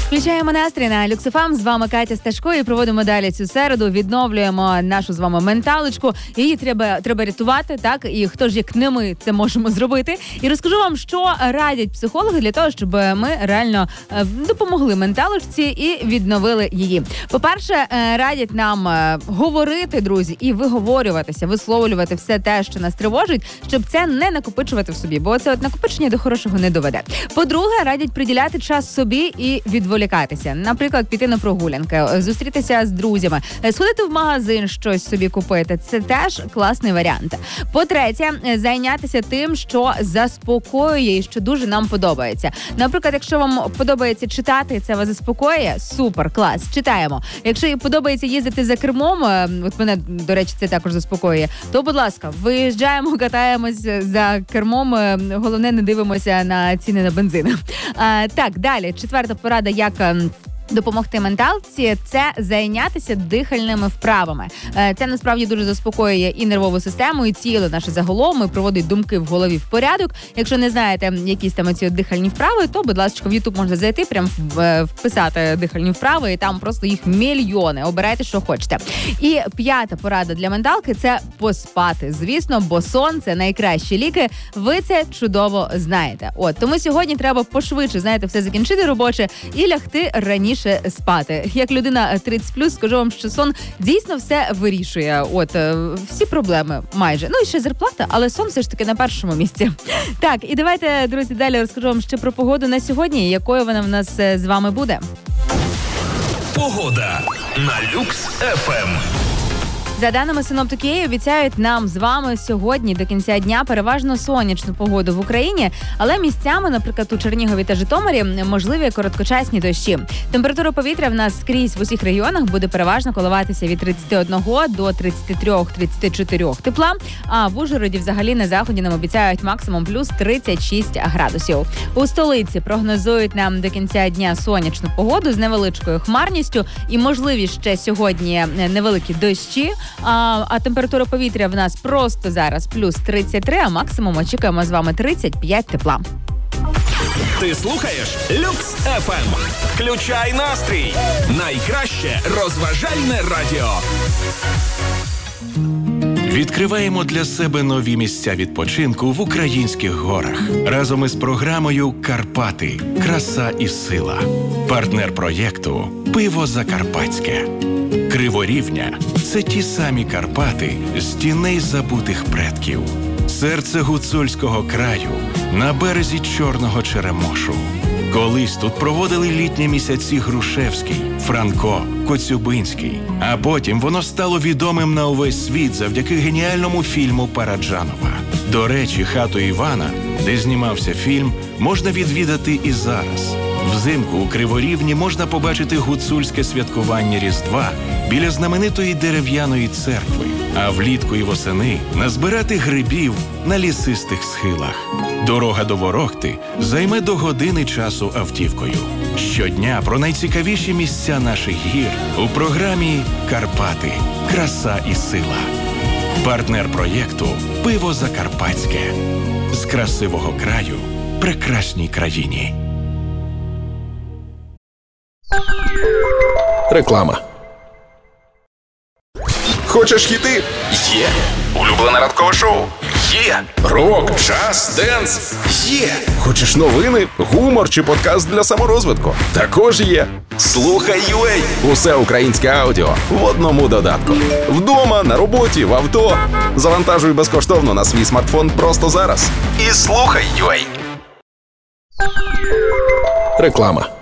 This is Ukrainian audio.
Включаємо настрій на Люкс ФМ. З вами Катя Сташко і проводимо далі цю середу. Відновлюємо нашу з вами менталочку. Її треба рятувати, так? І хто ж як не ми це можемо зробити. І розкажу вам, що радять психологи для того, щоб ми реально допомогли менталочці і відновили її. По-перше, радять нам говорити, друзі, і виговорюватися, висловлювати все те, що нас тривожить, щоб це не накопичувати в собі, бо це накопичення до хорошого не доведе. По-друге, радять приділяти час собі і відволікатися. Наприклад, піти на прогулянки, зустрітися з друзями, сходити в магазин, щось собі купити. Це теж класний варіант. По-третє, зайнятися тим, що заспокоює і що дуже нам подобається. Наприклад, якщо вам подобається читати, це вас заспокоює, супер, клас, читаємо. Якщо подобається їздити за кермом, от мене, до речі, це також заспокоює, то, будь ласка, виїжджаємо, катаємось за кермом, головне, не дивимося на ціни на бензин. Так, далі, четверта порада, як допомогти менталці – це зайнятися дихальними вправами. Це насправді дуже заспокоює і нервову систему, і тіло наше загалом, і проводить думки в голові в порядок. Якщо не знаєте якісь там ці дихальні вправи, то, будь ласка, в YouTube можна зайти, прям вписати дихальні вправи, і там просто їх мільйони. Обирайте, що хочете. І п'ята порада для менталки – це поспати. Звісно, бо сон – це найкращі ліки. Ви це чудово знаєте. Тому сьогодні треба пошвидше, знаєте, все закінчити робоче і лягти раніше спати. Як людина 30+, скажу вам, що сон дійсно все вирішує. Всі проблеми майже. Ну і ще зарплата, але сон все ж таки на першому місці. Так, і давайте, друзі, далі розкажу вам ще про погоду на сьогодні, якою вона в нас з вами буде. Погода на Люкс ФМ. За даними синоптики, обіцяють нам з вами сьогодні до кінця дня переважно сонячну погоду в Україні, але місцями, наприклад, у Чернігові та Житомирі, можливі короткочасні дощі. Температура повітря в нас скрізь в усіх регіонах буде переважно коливатися від 31 до 33-34 тепла, а в Ужгороді взагалі на заході нам обіцяють максимум плюс 36 градусів. У столиці прогнозують нам до кінця дня сонячну погоду з невеличкою хмарністю і можливі ще сьогодні невеликі дощі. А температура повітря в нас просто зараз плюс 33, а максимум очікуємо з вами 35 тепла. Ти слухаєш Люкс ФМ. Включай настрій. Найкраще розважальне радіо. Відкриваємо для себе нові місця відпочинку в українських горах. Разом із програмою «Карпати. Краса і сила». Партнер проєкту «Пиво Закарпатське». Криворівня – це ті самі Карпати з тіней забутих предків. Серце гуцульського краю на березі Чорного Черемошу. Колись тут проводили літні місяці Грушевський, Франко, Коцюбинський. А потім воно стало відомим на увесь світ завдяки геніальному фільму Параджанова. До речі, хату Івана, де знімався фільм, можна відвідати і зараз. Взимку у Криворівні можна побачити гуцульське святкування Різдва біля знаменитої дерев'яної церкви, а влітку і восени назбирати грибів на лісистих схилах. Дорога до Ворохти займе до години часу автівкою. Щодня про найцікавіші місця наших гір у програмі «Карпати. Краса і сила». Партнер проєкту «Пиво Закарпатське». З красивого краю прекрасній країні. Реклама. Хочеш хіти? Є. Улюблене ранкове шоу? Є. Рок, джаз, денс? Є. Хочеш новини, гумор чи подкаст для саморозвитку? Також є. Слухай UA. Усе українське аудіо в одному додатку. Вдома, на роботі, в авто. Завантажуй безкоштовно на свій смартфон просто зараз. І слухай UA. Реклама.